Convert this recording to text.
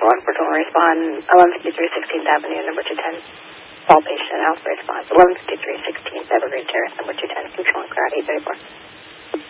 1 will respond. 1153 16th Avenue, number 210. All patient, Alpha response. 1153 16th Evergreen Terrace, number 210. Control and crowd 834.